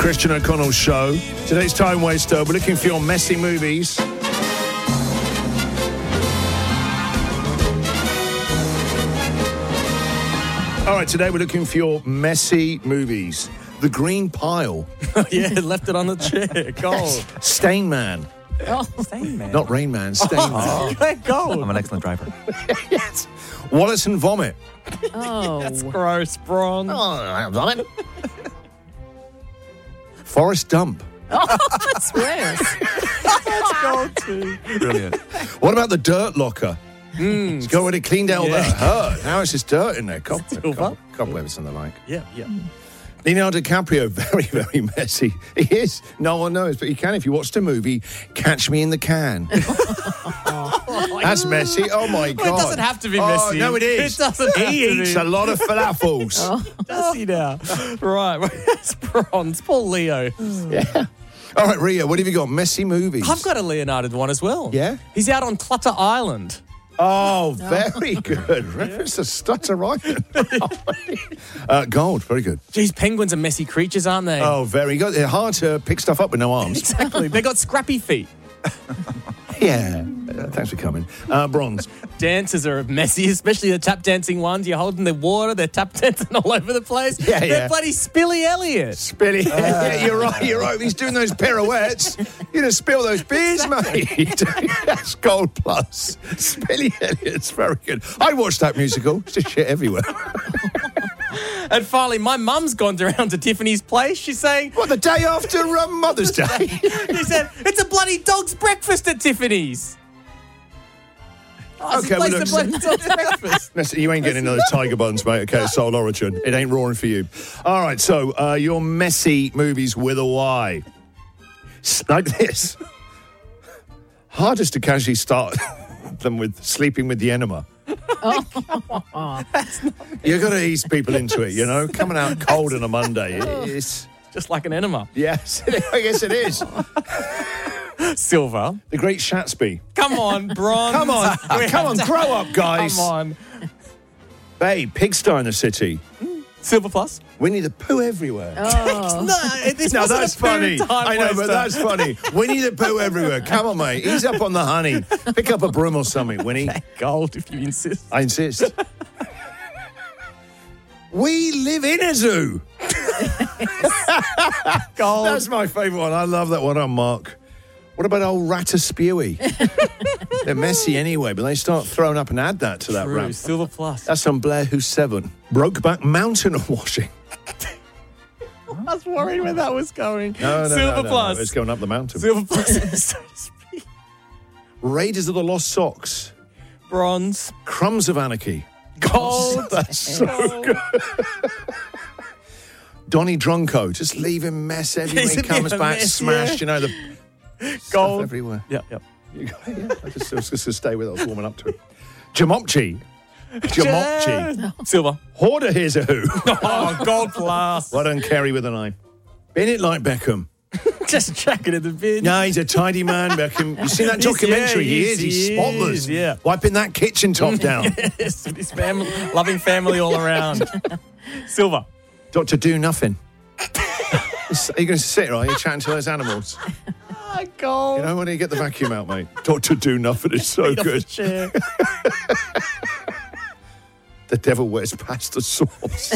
Christian O'Connell Show. Today's Time Waster. We're looking for your messy movies. All right, today we're looking for your messy movies. The Green Pile. Yeah, left it on the chair. Gold. Stain Man. Oh, Stain Man. Not Rain Man, Stain Man. Gold. I'm an excellent driver. Yes. Wallace and Vomit. Oh. That's gross, Bron. Vomit. Forrest Dump. That's worse. That's gold too. Brilliant. What about the Dirt Locker? It's already cleaned out all Yeah. that hurt. Now it's just dirt in there. Silver. Cobwebs and the like. Yeah. Leonardo DiCaprio, very, very messy. He is. No one knows, but he can if you watch the movie Catch Me in the Can. That's messy. Oh, my God. Well, it doesn't have to be messy. Oh, no, it is. It doesn't have He to eats be. a lot of falafels. Does he now? Right. That's bronze. Poor Leo. Yeah. All right, Ria, what have you got? Messy movies. I've got a Leonardo one as well. Yeah? He's out on Clutter Island. Oh, very good. Reference to Stutter Island. Gold, very good. Geez, penguins are messy creatures, aren't they? Oh, very good. They're hard to pick stuff up with no arms. Exactly. They got scrappy feet. Yeah. Thanks for coming. Bronze. Dancers are messy, especially the tap dancing ones. You're holding the water, they're tap dancing all over the place. Yeah, They're yeah. bloody Spilly Elliot. Spilly. Yeah, you're right. He's doing those pirouettes. You're going to spill those beers, mate. That's gold plus. Spilly Elliott's very good. I watched that musical. It's just shit everywhere. And finally, my mum's gone around to Tiffany's place. She's saying, What, the day after Mother's Day? she said, it's a bloody dog's breakfast at Tiffany's. Oh, Okay, well, look, a bloody dog's breakfast. Listen, you ain't getting another tiger buns, mate. Okay, Soul Origin. It ain't roaring for you. All right, so your messy movies with a Y. Like this. Hardest to casually start them with sleeping with the enema. You've got to ease people into it, you know? Coming out cold on a Monday. It's, Just like an enema. yes, I guess it is. Silver. The Great Shatsby. Come on, bronze. Come on. Come on, grow up, guys. Come on. Babe, Pigsty in the City. Silver plus. Winnie the Pooh everywhere. No, this No, wasn't that's a food funny. time I know, but waster. that's funny. Winnie the Pooh everywhere. Come on, mate. Ease up on the honey. Pick up a broom or something, Winnie. Gold, if you insist. I insist. We live in a zoo. Gold. That's my favourite one. I love that one on Mark. What about old Rataspewy? They're messy anyway, but they start throwing up and add that to that True. rap. Silver plus. That's on Blair Who's 7. Brokeback Mountain washing. I was worried where that was going. No, Silver plus. It's going up the mountain. Silver plus, so to speak. Raiders of the Lost Socks. Bronze. Crumbs of Anarchy. Gold. That's so good. Donnie Drunko, just leave him mess everywhere. He Isn't he comes a back mess, smashed, yeah? you know, the stuff Gold. everywhere. Yep. You got it, yeah. I was just going to stay with it. I was warming up to it. Jamopchi. Silver. Hoarder, here's a who. Oh, gold plus. Well done, Kerry with an eye. Bennett like Beckham. Just chuck it in the bin. No, he's a tidy man, Beckham. You seen that documentary? He He's spotless. is, yeah. Wiping that kitchen top down. Yes, with his family, loving family all around. Silver. Dr. Do Nothing. Are you going to sit, right? You're chatting to those animals. Gold. You know, when you get the vacuum out, mate. Dr. Do Nothing is so good. Chair. The devil wears pasta sauce.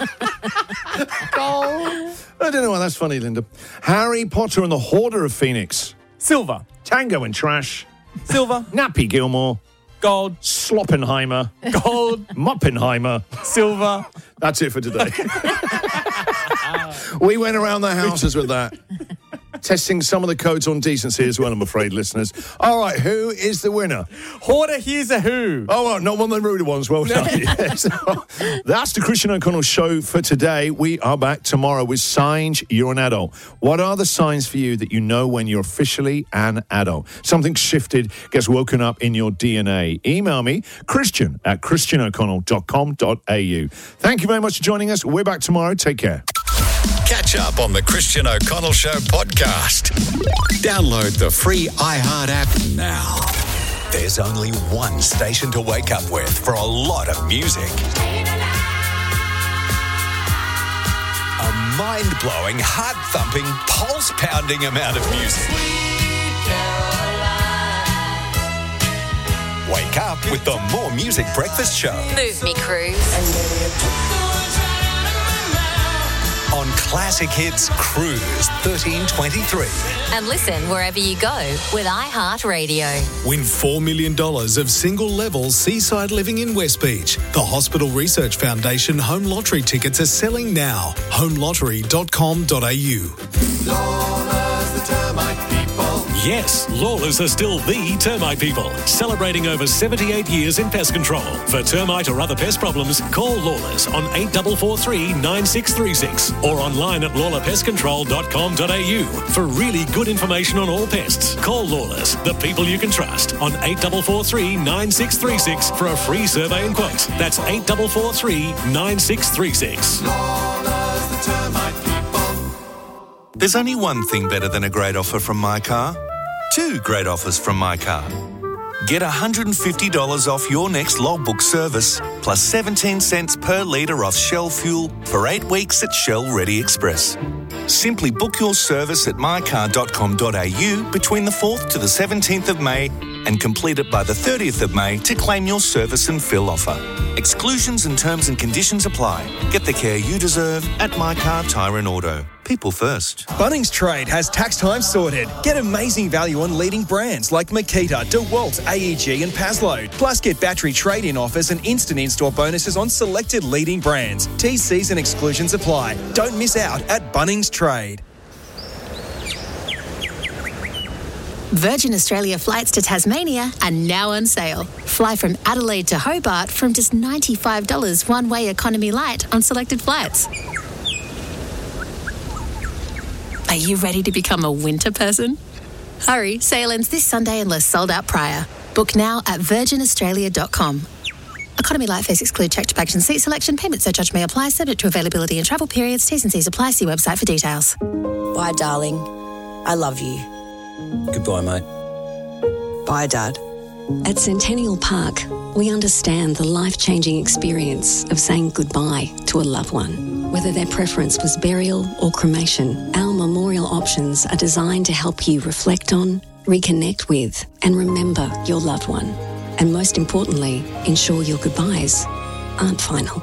Gold. I don't know why that's funny, Linda. Harry Potter and the Hoarder of Phoenix. Silver. Tango and Trash. Silver. Nappy Gilmore. Gold. Sloppenheimer. Gold. Moppenheimer. Silver. That's it for today. We went around the houses with that. Testing some of the codes on decency as well, I'm afraid, listeners. All right, who is the winner? Hoarder, here's a who. Oh, well, not one of the ruder ones. Well done. Yes. That's the Christian O'Connell Show for today. We are back tomorrow with Signs You're an Adult. What are the signs for you that you know when you're officially an adult? Something shifted, gets woken up in your DNA. Email me, christian@christianoconnell.com.au. Thank you very much for joining us. We're back tomorrow. Take care. Catch up on the Christian O'Connell Show podcast. Download the free iHeart app now. There's only one station to wake up with for a lot of music. mind-blowing, heart-thumping, pulse-pounding amount of music. Wake up with the More Music Breakfast Show. Move me, Cruise. On Classic Hits Cruise 1323. And listen wherever you go with iHeartRadio. Win $4 million of single-level seaside living in West Beach. The Hospital Research Foundation home lottery tickets are selling now. homelottery.com.au. Lawless, the termite people. Yes, Lawless are still the termite people, celebrating over 78 years in pest control. For termite or other pest problems, call Lawless on 8443 9636 or online at lawlerpestcontrol.com.au. For really good information on all pests, call Lawless, the people you can trust, on 8443 9636 for a free survey and quote. That's 8443 9636. Lawless, the termite people. There's only one thing better than a great offer from My Car. Two great offers from My Car. Get $150 off your next logbook service, plus 17 cents per litre off Shell fuel for 8 weeks at Shell Ready Express. Simply book your service at mycar.com.au between the 4th to the 17th of May and complete it by the 30th of May to claim your service and fill offer. Exclusions and terms and conditions apply. Get the care you deserve at My Car Tyre and Auto. People first. Bunnings Trade has tax time sorted. Get amazing value on leading brands like Makita, DeWalt, AEG and Pazload. Plus get battery trade-in offers and instant in-store bonuses on selected leading brands. TCs and exclusions apply. Don't miss out at Bunnings Trade. Virgin Australia flights to Tasmania are now on sale. Fly from Adelaide to Hobart from just $95 one-way economy light on selected flights. Are you ready to become a winter person? Hurry, sale ends this Sunday unless sold out prior. Book now at virginaustralia.com. Economy light fares exclude checked baggage and seat selection. Payment surcharge may apply, subject to availability and travel periods. T's and C's apply. See website for details. Bye, darling. I love you. Goodbye, mate. Bye, Dad. At Centennial Park, we understand the life-changing experience of saying goodbye to a loved one. Whether their preference was burial or cremation, our memorial options are designed to help you reflect on, reconnect with, and remember your loved one. And most importantly, ensure your goodbyes aren't final.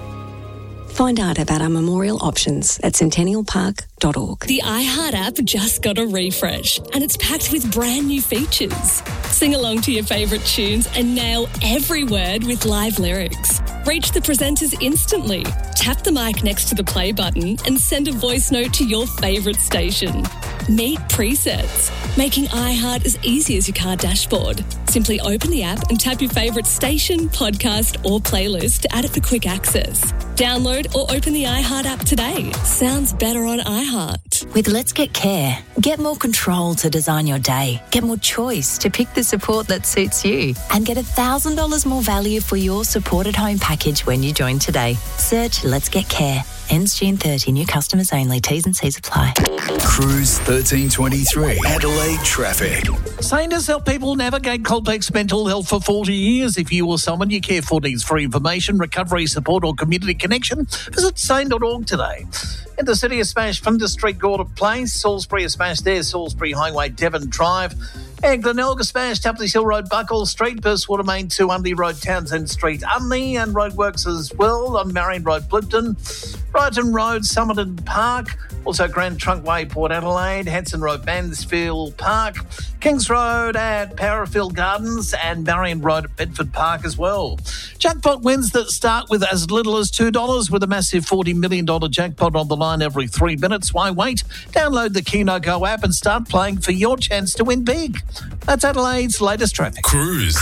Find out about our memorial options at centennialpark.org. The iHeart app just got a refresh and it's packed with brand new features. Sing along to your favourite tunes and nail every word with live lyrics. Reach the presenters instantly. Tap the mic next to the play button and send a voice note to your favourite station. Meet presets, making iHeart as easy as your car dashboard. Simply open the app and tap your favourite station, podcast or playlist to add it for quick access. Download or open the iHeart app today. Sounds better on iHeart. With Let's Get Care, get more control to design your day. Get more choice to pick the support that suits you. And get $1,000 more value for your supported home package when you join today. Search Let's Get Care. Ends June 30. New customers only. T's and C's apply. Cruise 1323. Adelaide traffic. Sanders help people navigate complex mental health for 40 years. If you or someone you care for needs free information, recovery support or community connection, visit sane.org today. In the city of Smash, Flinders Street, Gordon Place, Salisbury is smashed there, Salisbury Highway, Devon Drive. And Glenelga smashed, Tapley Hill Road, Buckle Street, Burstwater Main 2, Unley Road, Townsend Street, Unley, and roadworks as well on Marion Road, Blimpton, Brighton Road, Somerton Park, also Grand Trunk Way, Port Adelaide, Hanson Road, Mansfield Park, Kings Road at Parafield Gardens, and Marion Road at Bedford Park as well. Jackpot wins that start with as little as $2 with a massive $40 million jackpot on the line every 3 minutes. Why wait? Download the Keno Go app and start playing for your chance to win big. That's Adelaide's latest traffic. Cruise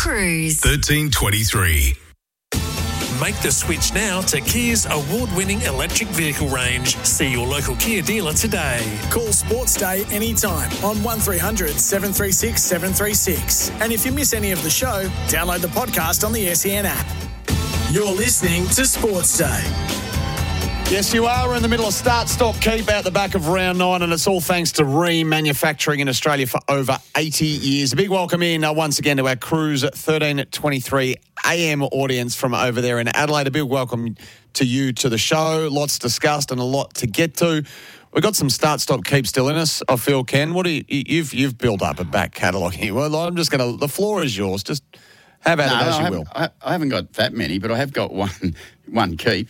1323. Make the switch now to Kia's award-winning electric vehicle range. See your local Kia dealer today. Call Sports Day anytime on 1300 736 736. And if you miss any of the show, download the podcast on the SEN app. You're listening to Sports Day. Yes, you are. We're in the middle of start, stop, keep out the back of round 9, and it's all thanks to Rheem Manufacturing in Australia for over 80 years. A big welcome in once again to our Cruise 1323 AM audience from over there in Adelaide. A big welcome to you to the show. Lots discussed and a lot to get to. We've got some start-stop keep still in us, I feel, Ken. What do you've built up a back catalogue here. Well, I'm just going to... The floor is yours. Just have at it as you will. I haven't got that many, but I have got one keep.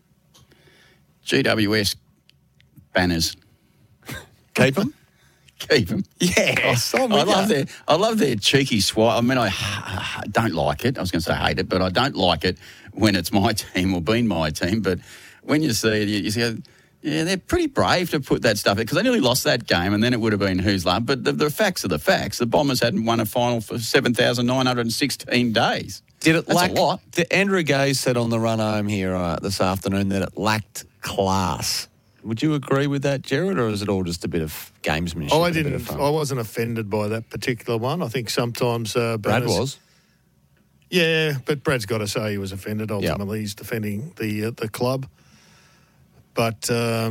GWS banners. Keep them? Keep them. Yes. I love their cheeky swipe. I mean, I don't like it. I was going to say hate it, but I don't like it when it's my team or been my team. But when you see it, you say, yeah, they're pretty brave to put that stuff in because they nearly lost that game and then it would have been who's love. But the facts are the facts. The Bombers hadn't won a final for 7,916 days. That's a lot. Andrew Gay said on the run home here this afternoon that it lacked class. Would you agree with that, Jared, or is it all just a bit of gamesmanship? I didn't. I wasn't offended by that particular one. I think sometimes Brad was. Yeah, but Brad's got to say he was offended. Ultimately, he's defending the club. But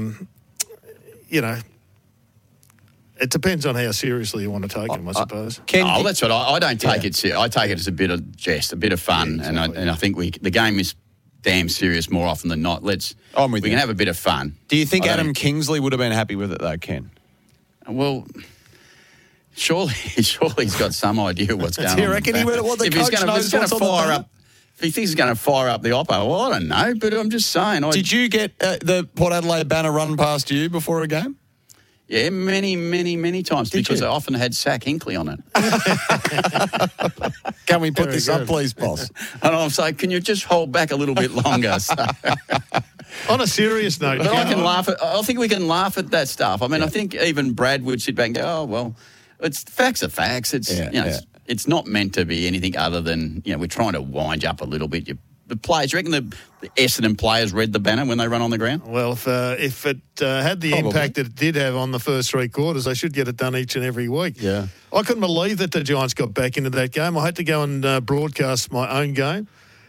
it depends on how seriously you want to take him, I suppose. That's what I don't take it serious. I take it as a bit of jest, a bit of fun, and I think the game is damn serious more often than not. We can have a bit of fun. Do you think Adam Kingsley would have been happy with it though, Ken? Well, surely he's got some idea what's going on. Do you reckon he would have? If he's going to fire up, if he thinks he's going to fire up the Oppo, well, I don't know, but I'm just saying. Did you get the Port Adelaide banner run past you before a game? Yeah, many, many, many times because I often had Sack Hinkley on it. Can we put this up, please, boss? And I'm saying, can you just hold back a little bit longer? On a serious note, but I think we can laugh at that stuff. I mean, I think even Brad would sit back and go, "Oh well, it's facts are facts. It's not meant to be anything other than we're trying to wind you up a little bit." The players, you reckon the Essendon players read the banner when they run on the ground? Well, if it had the impact that it did have on the first three quarters, they should get it done each and every week. Yeah, I couldn't believe that the Giants got back into that game. I had to go and broadcast my own game.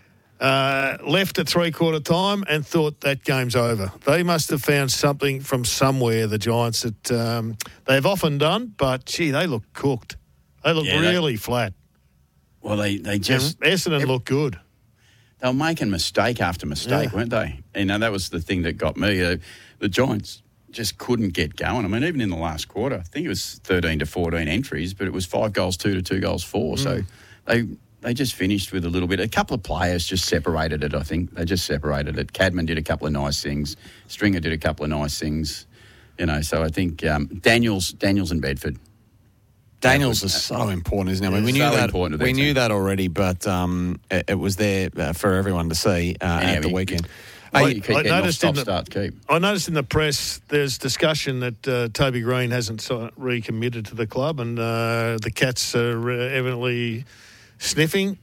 Left at three-quarter time and thought that game's over. They must have found something from somewhere, the Giants, that they've often done, but, gee, they look cooked. They look really flat. Well, they just... Essendon looked good. They were making mistake after mistake, weren't they? That was the thing that got me. The Giants just couldn't get going. I mean, even in the last quarter, I think it was 13 to 14 entries, but it was 5 goals 2 to 2 goals 4. So they just finished with a little bit. A couple of players just separated it, I think. They just separated it. Cadman did a couple of nice things. Stringer did a couple of nice things. So I think Daniels and Bedford. Daniels is so important, isn't it? I mean, we knew that already, but it was there for everyone to see at the weekend. I noticed in the press there's discussion that Toby Green hasn't recommitted to the club, and the Cats are evidently sniffing.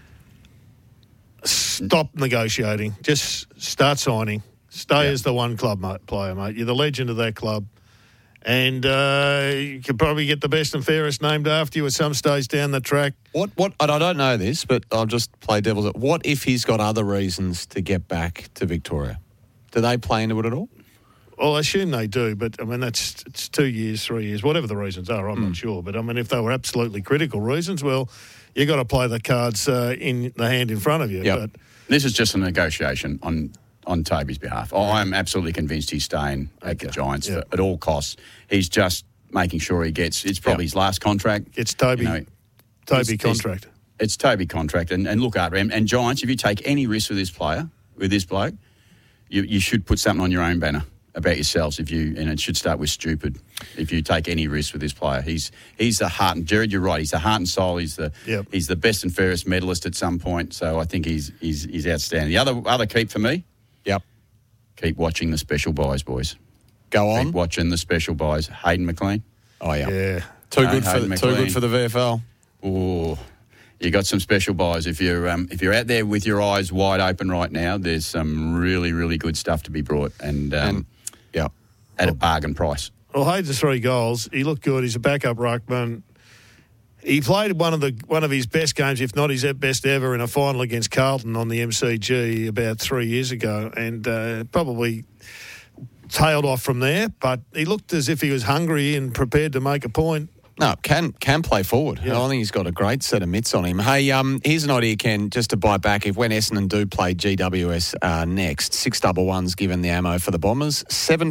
Stop negotiating. Just start signing. Stay as the one club player, mate. You're the legend of that club. And you could probably get the best and fairest named after you at some stage down the track. What? And I don't know this, but I'll just play devil's. What if he's got other reasons to get back to Victoria? Do they play into it at all? Well, I assume they do, but I mean it's 2 years, 3 years, whatever the reasons are. I'm not sure, but I mean if they were absolutely critical reasons, well, you got to play the cards in the hand in front of you. Yep. But this is just a negotiation on Toby's behalf. I'm absolutely convinced he's staying at the Giants at all costs. He's just making sure he gets. It's probably his last contract. It's Toby. Toby contract. It's Toby contract, and look after him. And Giants, if you take any risk with this player, with this bloke, you should put something on your own banner about yourselves. And it should start with stupid. If you take any risk with this player, he's the heart and Jared, you're right. He's the heart and soul. He's the best and fairest medalist at some point. So I think he's outstanding. The other keep for me. Yep. Keep watching the special buys, boys. Go on. Keep watching the special buys. Hayden McLean. Oh, yeah. Yeah. Too good for the VFL. Oh, you got some special buys. If you're out there with your eyes wide open right now, there's some really, really good stuff to be brought and at a bargain price. Well, Hayden's 3 goals. He looked good. He's a backup ruckman. He played one of his best games, if not his best ever, in a final against Carlton on the MCG about 3 years ago, and probably tailed off from there. But he looked as if he was hungry and prepared to make a point No, can play forward. Yeah. I think he's got a great set of mitts on him. Hey, here's an idea, Ken, just to bite back. If when Essendon do play GWS next, 611's given the ammo for the Bombers,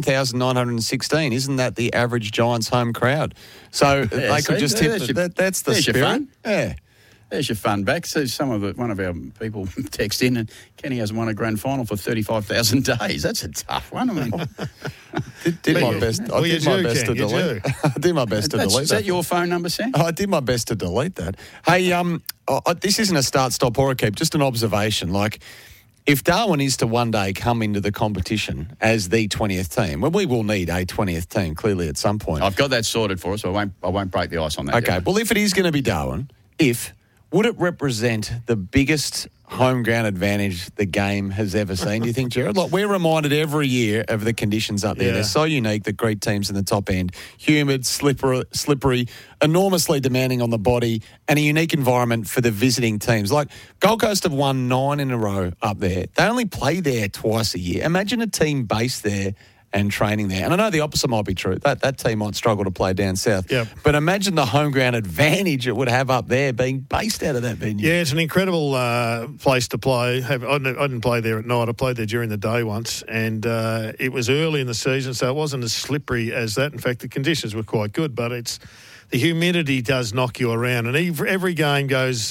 7,916. Isn't that the average Giants home crowd? So they could just hit. That's the spirit. Fun. Yeah. There's your fun back. So one of our people text in, and Kenny hasn't won a grand final for 35,000 days. That's a tough one. I mean, did my best. I did my best to delete. I did my best to delete that. Is that your phone number, Sam? I did my best to delete that. Hey, this isn't a start, stop, or a keep. Just an observation. Like, if Darwin is to one day come into the competition as the 20th team, well, we will need a 20th team clearly at some point. I've got that sorted for us, so I won't break the ice on that. Okay. Well, if it is going to be Darwin, would it represent the biggest home ground advantage the game has ever seen, do you think, Gerard? Like, we're reminded every year of the conditions up there. Yeah. They're so unique that Greek teams in the top end, humid, slippery, enormously demanding on the body, and a unique environment for the visiting teams. Like, Gold Coast have won 9 in a row up there. They only play there twice a year. Imagine a team based there and training there. And I know the opposite might be true. That team might struggle to play down south. Yep. But imagine the home ground advantage it would have up there being based out of that venue. Yeah, it's an incredible place to play. I didn't play there at night. I played there during the day once, and it was early in the season, so it wasn't as slippery as that. In fact, the conditions were quite good, but the humidity does knock you around. And every game goes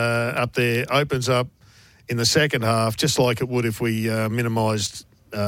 up there, opens up in the second half, just like it would if we minimised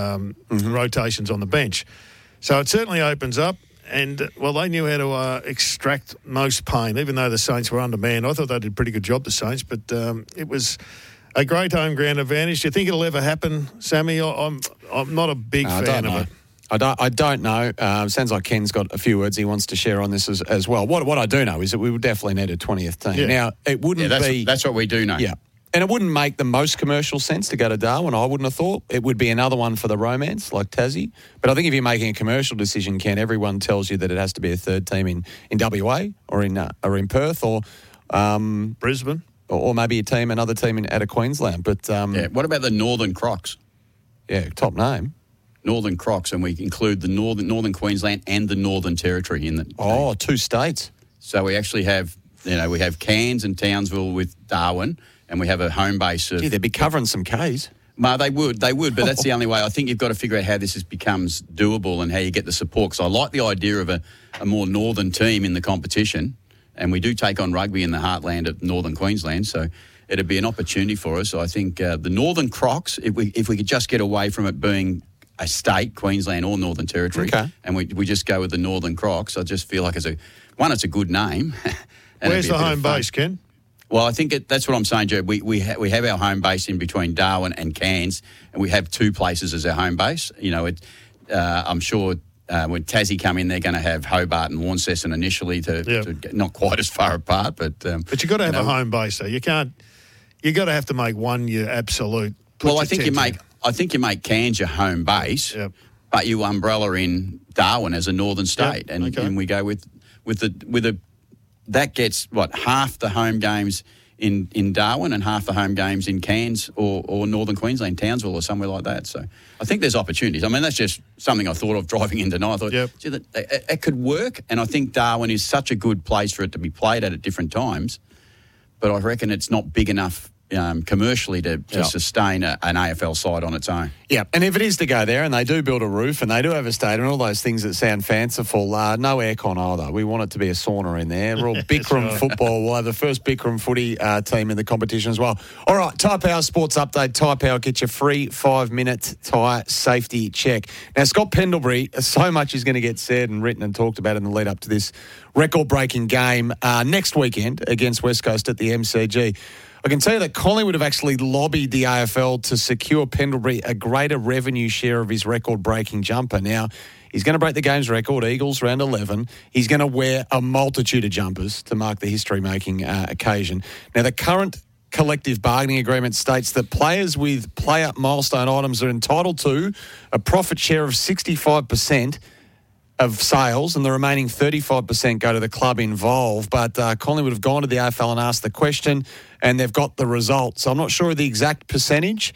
rotations on the bench. So it certainly opens up, and they knew how to extract most pain, even though the Saints were undermanned. I thought they did a pretty good job, the Saints, but it was a great home ground advantage. Do you think it'll ever happen, Sammy? I'm not a big fan of it. I don't know. Sounds like Ken's got a few words he wants to share on this as well. What I do know is that we would definitely need a 20th team. Yeah. Now, it wouldn't be... That's what we do know. Yeah. And it wouldn't make the most commercial sense to go to Darwin, I wouldn't have thought. It would be another one for the romance, like Tassie. But I think if you're making a commercial decision, Ken, everyone tells you that it has to be a third team in WA or in Perth or Brisbane. Or maybe another team out of Queensland. But what about the Northern Crocs? Yeah, top name. Northern Crocs, and we include the Northern Queensland and the Northern Territory in the... Oh, 2 states. So we actually have, we have Cairns and Townsville with Darwin, and we have a home base of... Gee, they'd be covering some Ks. No, they would, but that's the only way. I think you've got to figure out how this becomes doable and how you get the support. Because I like the idea of a more northern team in the competition, and we do take on rugby in the heartland of northern Queensland, so it'd be an opportunity for us. I think the Northern Crocs, if we could just get away from it being a state, Queensland or Northern Territory, and we just go with the Northern Crocs, I just feel like it's a good name. Where's the home base, Ken? Well, I think that's what I'm saying, Joe. We have our home base in between Darwin and Cairns, and we have 2 places as our home base. I'm sure when Tassie come in, they're going to have Hobart and Launceston initially to get not quite as far apart. But you've got to have a home base, though. You can't. You got to have to make one your absolute. I think you make Cairns your home base, but you umbrella in Darwin as a northern state, and we go with the. That gets, half the home games in Darwin and half the home games in Cairns or Northern Queensland, Townsville or somewhere like that. So I think there's opportunities. I mean, that's just something I thought of driving in tonight. I thought, gee, it could work, and I think Darwin is such a good place for it to be played at different times, but I reckon it's not big enough commercially to sustain an AFL side on its own. Yeah, and if it is to go there, and they do build a roof, and they do have a stadium, and all those things that sound fanciful, no aircon either. We want it to be a sauna in there. We're all Bikram football. We'll have the first Bikram footy team in the competition as well. All right, Tyre Power Sports Update. Tyre Power gets you free 5-minute tyre safety check. Now, Scott Pendlebury, so much is going to get said and written and talked about in the lead up to this record-breaking game next weekend against West Coast at the MCG. I can tell you that Collingwood have actually lobbied the AFL to secure Pendlebury a greater revenue share of his record-breaking jumper. Now, he's going to break the game's record, Eagles round 11. He's going to wear a multitude of jumpers to mark the history-making occasion. Now, the current collective bargaining agreement states that players with player milestone items are entitled to a profit share of 65% of sales, and the remaining 35% go to the club involved. But Collingwood have gone to the AFL and asked the question, and they've got the result. So I'm not sure of the exact percentage,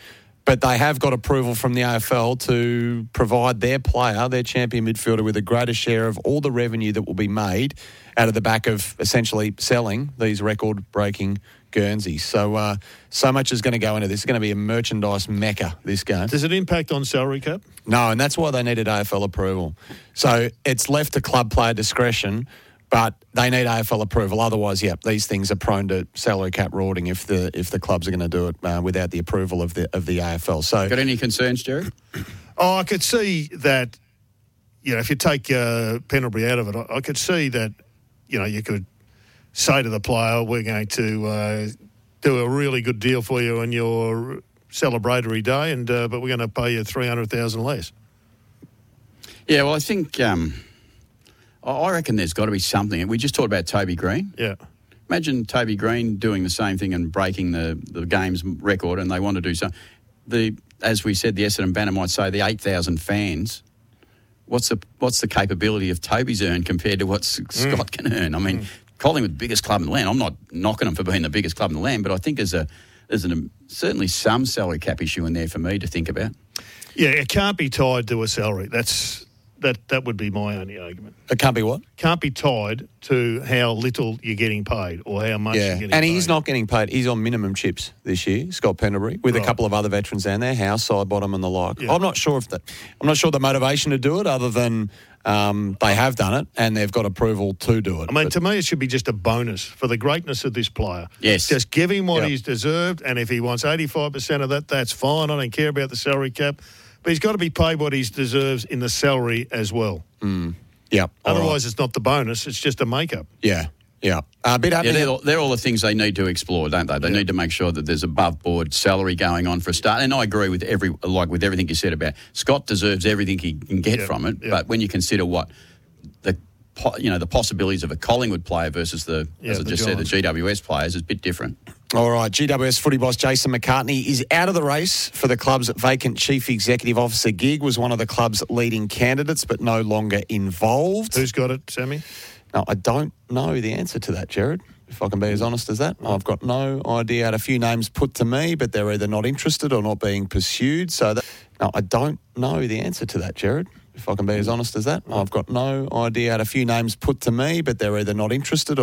But they have got approval from the AFL to provide their player, their champion midfielder, with a greater share of all the revenue that will be made out of the back of essentially selling these record-breaking Guernseys. So much is going to go into this. It's going to be a merchandise mecca, this game. Does it impact on salary cap? No, and that's why they needed AFL approval. So it's left to club player discretion, but they need AFL approval. Otherwise, these things are prone to salary cap rorting if the clubs are going to do it without the approval of the AFL. So, got any concerns, Jerry? Oh, I could see that. If you take Pendlebury out of it, I could see that. You could say to the player, "We're going to do a really good deal for you on your celebratory day, and but we're going to pay you $300,000 less." Yeah, well, I think. I reckon there's got to be something. We just talked about Toby Green. Yeah. Imagine Toby Green doing the same thing and breaking the game's record, and they want to do so. As we said, the Essendon Banner might say the 8,000 fans. What's the capability of Toby's earn compared to what Scott can earn? I mean, Collingwood, biggest club in the land. I'm not knocking them for being the biggest club in the land, but I think there's certainly some salary cap issue in there for me to think about. Yeah, it can't be tied to a salary. That would be my only argument. It can't be what? Can't be tied to how little you're getting paid or how much you're getting paid. And he's not getting paid. He's on minimum chips this year, Scott Pendlebury, with a couple of other veterans down there, House, Sidebottom and the like. Yeah. I'm not sure the motivation to do it other than they have done it and they've got approval to do it. I mean, to me, it should be just a bonus for the greatness of this player. Yes. Just give him what he's deserved, and if he wants 85% of that, that's fine. I don't care about the salary cap. But he's got to be paid what he deserves in the salary as well. Yep. Otherwise, it's not the bonus; it's just a make-up. Yeah. They're all the things they need to explore, don't they? They need to make sure that there's above-board salary going on for a start. And I agree with everything you said about Scott deserves everything he can get from it. But when you consider what the possibilities of a Collingwood player versus the GWS players is a bit different. All right, GWS footy boss Jason McCartney is out of the race for the club's vacant chief executive officer gig. Was one of the club's leading candidates, but no longer involved. Who's got it, Sammy? No, I don't know the answer to that, Jared, if I can be as honest as that. I've got no idea. I had a few names put to me, but they're either not interested or not being pursued. I don't know the answer to that, Jared, if I can be as honest as that. I've got no idea. I had a few names put to me, but they're either not interested or